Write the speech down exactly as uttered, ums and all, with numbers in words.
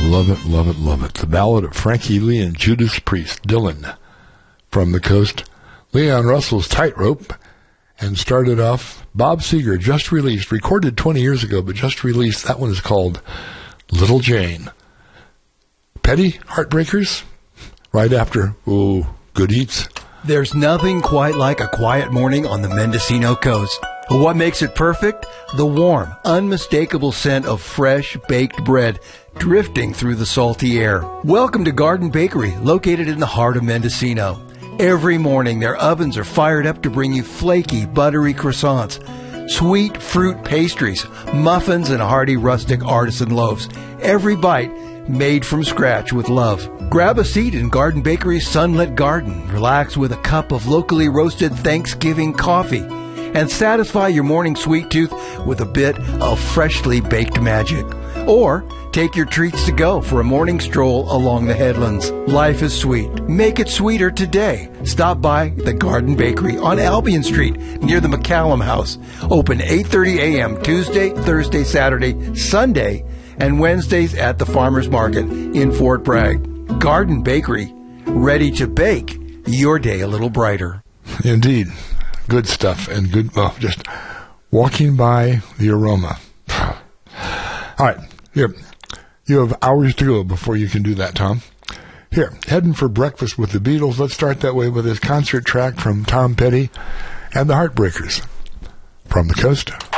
Love it, love it, love it. The ballad of Frankie Lee and Judas Priest, Dylan, from the coast. Leon Russell's Tightrope, and started off Bob Seger, just released, recorded twenty years ago, but just released. That one is called Little Jane. Petty Heartbreakers, right after, ooh, Good Eats. There's nothing quite like a quiet morning on the Mendocino coast. What makes it perfect? The warm, unmistakable scent of fresh baked bread drifting through the salty air. Welcome to Garden Bakery, located in the heart of Mendocino. Every morning, their ovens are fired up to bring you flaky, buttery croissants, sweet fruit pastries, muffins, and hearty rustic artisan loaves. Every bite made from scratch with love. Grab a seat in Garden Bakery's sunlit garden, relax with a cup of locally roasted Thanksgiving coffee, and satisfy your morning sweet tooth with a bit of freshly baked magic. Or take your treats to go for a morning stroll along the headlands. Life is sweet. Make it sweeter today. Stop by the Garden Bakery on Albion Street near the McCallum House. Open eight thirty a.m. Tuesday, Thursday, Saturday, Sunday, and Wednesdays at the Farmers Market in Fort Bragg. Garden Bakery, ready to bake your day a little brighter. Indeed. Good stuff and good, well, just walking by the aroma. All right, here. You have hours to go before you can do that, Tom. Here, heading for breakfast with the Beatles. Let's start that way with this concert track from Tom Petty and the Heartbreakers from the coast.